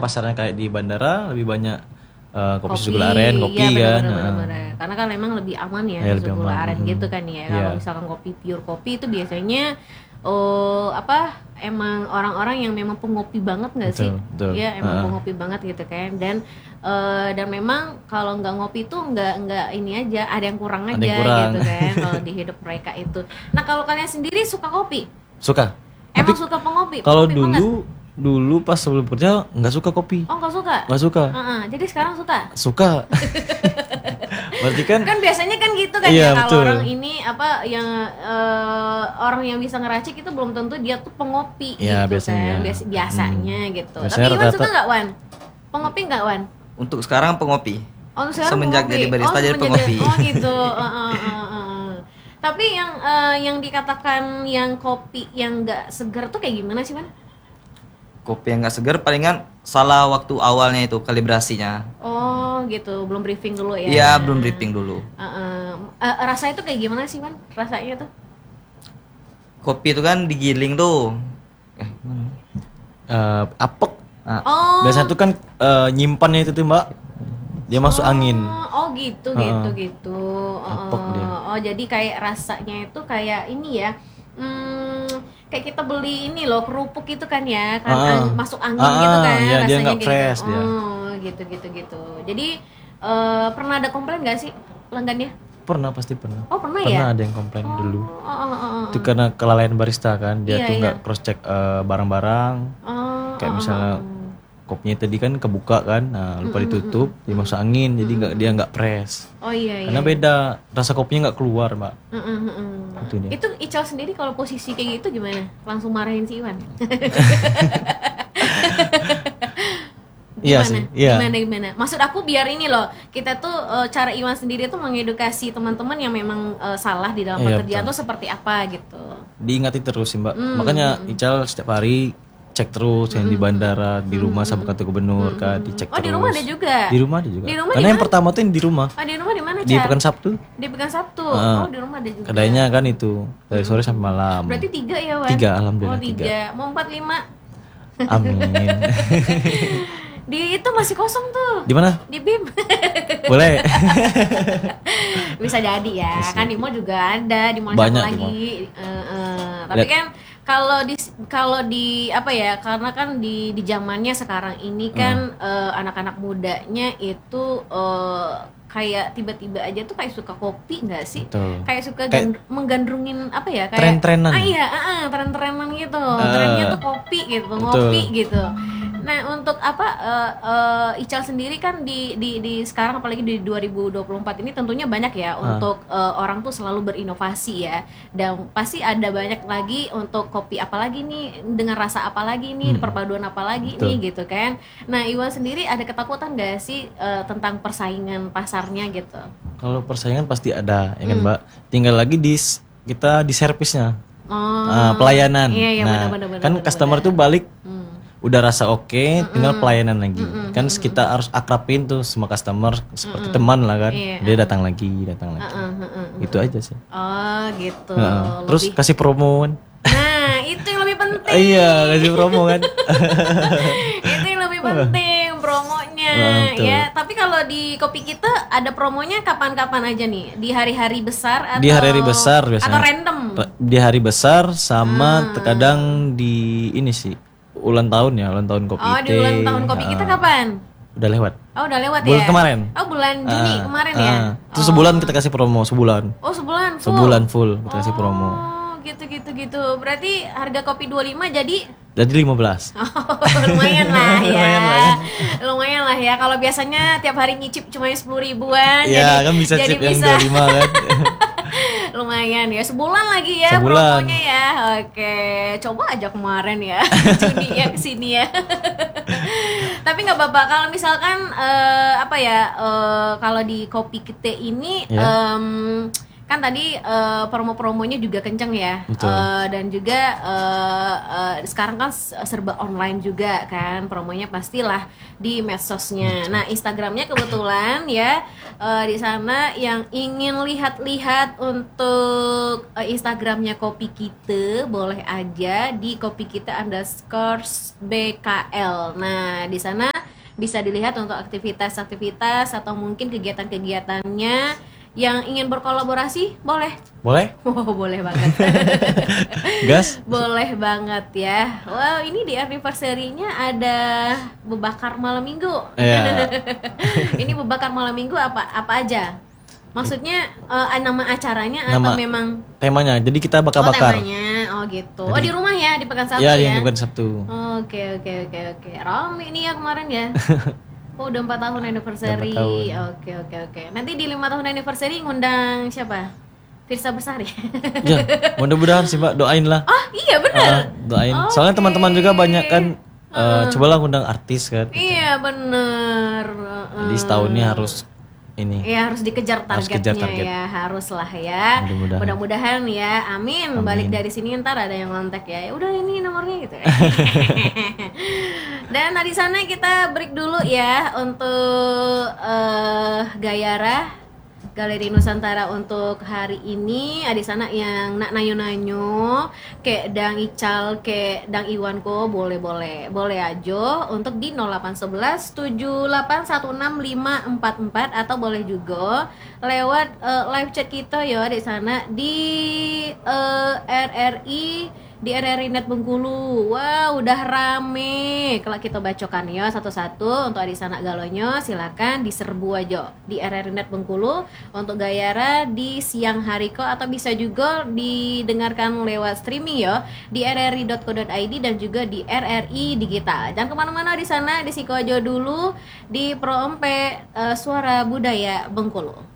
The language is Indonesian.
pasarnya kayak di bandara lebih banyak kopi susu gula aren, kopi iya, kan. Bener. Karena kan memang lebih aman ya, Ya, susu lebih gula aman. aren gitu kan ya. Kalau misalkan kopi pure kopi itu biasanya emang orang-orang yang memang pengopi banget nggak sih? Betul. Ya emang pengopi banget gitu kan. Dan memang kalau nggak ngopi itu nggak ini aja, ada yang kurang aja gitu kan kalau di hidup mereka itu. Nah kalau kalian sendiri suka kopi? Suka. Emang suka pengopi? Kalau pengopi dulu pas sebelum kerja nggak suka kopi. Oh nggak suka? Nggak suka. Jadi sekarang suka? Suka. Berarti kan biasanya kan gitu kan iya, ya, kalau betul. orang ini orang yang bisa ngeracik itu belum tentu dia tuh pengopi ya, gitu biasanya. kan biasanya gitu. Biasanya Tapi Iwan suka nggak Wan? Pengopi nggak Wan? Untuk sekarang pengopi. Oh sekarang semenjak pengopi. jadi barista jadi pengopi. Oh gitu. Tapi yang dikatakan yang kopi yang nggak segar tuh kayak gimana sih Wan? Kopi yang nggak segar palingan salah waktu awalnya itu kalibrasinya. Oh gitu, belum briefing dulu ya? Iya, belum briefing dulu. Rasanya tuh kayak gimana sih Wan? Rasanya tuh? Kopi itu kan digiling tuh. apek. Oh. Biasanya tuh kan nyimpannya itu tuh Mbak. Dia masuk angin. Oh gitu. Apek dia. Oh jadi kayak rasanya itu kayak ini ya. Kayak kita beli ini loh kerupuk itu kan ya, kan masuk angin gitu kan ya, rasanya dia nggak gitu. fresh dia. Oh gitu. Jadi pernah ada komplain nggak sih pelanggannya? Pasti pernah. Oh pernah ya? Pernah ada yang komplain dulu. Oh. Itu karena kelalaian barista kan, dia Iya, tuh nggak cross check barang-barang. Kayak misalnya kopinya tadi kan kebuka kan, lupa ditutup, dia masuk angin, jadi dia nggak press. Oh iya. Karena beda, rasa kopinya nggak keluar Mbak. Itu dia. Itu Ical sendiri kalau posisi kayak gitu gimana? Langsung marahin si Iwan? Iya sih. Iya. Gimana? Maksud aku biar ini loh, kita tuh cara Iwan sendiri tuh mengedukasi teman-teman yang memang salah di dalam pekerjaan tuh seperti apa gitu. Diingati terus sih Mbak. Makanya Ical setiap hari cek terus yang di bandara, di rumah sama kantor gubernur kan, dicek terus. Oh di rumah ada juga? Di rumah ada juga. Di rumah Karena yang pertama tuh yang di rumah. Oh di rumah di mana? Di Pekan Sabtu. Di Pekan Sabtu. Oh di rumah ada juga. Kedainya kan itu dari sore sampai malam. Berarti 3 ya Wan? 3 alhamdulillah. Oh 3. Mau 4, 5? Amin. Di itu masih kosong tuh. Di mana? Di BIM. Boleh. Bisa jadi ya. Kan di mall juga ada, di mall banyak lagi. Tapi kan kalau di apa ya, karena kan di zamannya sekarang ini kan anak-anak mudanya itu kayak tiba-tiba aja tuh kayak suka kopi nggak sih? Betul. Kayak suka menggandrungin apa ya, kayak tren-trenan. Iya, tren-trenan gitu. Trennya tuh kopi gitu, ngopi gitu. Nah, untuk Ical sendiri kan di sekarang apalagi di 2024 ini tentunya banyak ya untuk orang tuh selalu berinovasi ya. Dan pasti ada banyak lagi untuk kopi apalagi nih, dengan rasa apalagi nih, perpaduan apalagi nih gitu kan. Nah, Iwan sendiri ada ketakutan gak sih tentang persaingan pasarnya gitu? Kalau persaingan pasti ada, ya kan Mbak. Tinggal lagi kita di servisnya. Pelayanan. Iya, benar. Kan customer tuh balik udah rasa oke, tinggal pelayanan lagi. Kan kita harus akrabin tuh semua customer seperti teman lah kan. Dia datang lagi. Itu aja sih. Oh gitu. Terus kasih promo kan. Nah itu yang lebih penting. Iya, kasih promo kan. Itu yang lebih penting, promonya ya. Tapi kalau di kopi kita ada promonya kapan-kapan aja nih? Di hari-hari besar atau di hari-hari besar biasanya. Atau random? Di hari besar sama terkadang di ini sih. Ulang tahun kopi. Oh, di ulang tahun kopi kita kapan? Udah lewat. Oh, udah lewat bulan ya? Kemarin. Oh, bulan Juni kemarin ya? Terus sebulan kita kasih promo, sebulan. Oh, sebulan full? Sebulan full kita kasih promo. Oh, gitu. Berarti harga kopi 25 jadi? Jadi 15. Oh, lumayan lah ya. Lumayan lah ya. Kalau biasanya tiap hari nyicip cuma 10 ribuan. Iya, kan bisa chip yang 25 kan. Lumayan ya, sebulan lagi ya promonya ya. Oke, coba aja kemarin ya Juni ya kesini ya. Tapi nggak apa-apa kalau misalkan kalau di kopi kita ini kan tadi promo-promonya juga kenceng ya. Dan juga sekarang kan serba online juga kan, promonya pastilah di medsosnya. Nah, Instagramnya kebetulan ya di sana yang ingin lihat-lihat untuk Instagramnya Kopi Kita boleh aja di Kopi Kita _BKL. Nah, di sana bisa dilihat untuk aktivitas-aktivitas atau mungkin kegiatan-kegiatannya. Yang ingin berkolaborasi boleh? Oh, boleh banget. Gas? Boleh banget ya. Wow, ini di anniversary-nya ada Bebakar Malam Minggu. Ini Bebakar Malam Minggu apa aja? Maksudnya nama acaranya atau memang temanya? Jadi kita bakar-bakar. Temanya, gitu. Jadi, di rumah ya, di Pekan Sabtu ya? Iya, di Pekan Sabtu. Oke. Rame nih ya kemarin ya. Oh, udah 4 tahun anniversary. Oke. Nanti di 5 tahun anniversary ngundang siapa? Firsa Bersari. Ya, mudah-mudahan sih Mbak, doain lah. Oh, iya benar. Doain. Soalnya teman-teman juga banyak kan cobalah ngundang artis kan. Iya, benar. Jadi setahunnya harus ini. Iya, harus dikejar targetnya ya, haruslah ya. Mudah-mudahan ya. Amin. Balik dari sini ntar ada yang kontak ya. Udah ini nomornya gitu. Dan di sana kita break dulu ya untuk Gayara Galeri Nusantara untuk hari ini. Di sana yang nak nanyo-nanyo kayak Dang Ical, kayak Dang Iwanko boleh aja untuk di 0811 7816 544 atau boleh juga lewat live chat kita ya di sana di RRI Net Bengkulu. Wow, udah rame. Kalau kita bacokan ya satu-satu untuk di sana galonyo silakan diserbu aja di RRI Net Bengkulu untuk Gayara di siang hari kok, atau bisa juga didengarkan lewat streaming ya di rri.co.id dan juga di RRI Digital. Jangan kemana-mana di sana, di Siko aja dulu di Pro Empe Suara Budaya Bengkulu.